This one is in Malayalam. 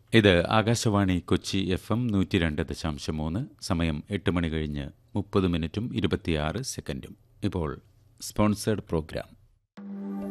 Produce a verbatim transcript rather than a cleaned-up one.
ഇത് ആകാശവാണി കൊച്ചി എഫ് എം നൂറ്റി രണ്ട് ദശാംശം മൂന്ന്. സമയം എട്ട് മണി കഴിഞ്ഞ് മുപ്പത് മിനിറ്റും ഇരുപത്തിയാറ് സെക്കൻഡും. ഇപ്പോൾ സ്പോൺസേഡ് പ്രോഗ്രാം.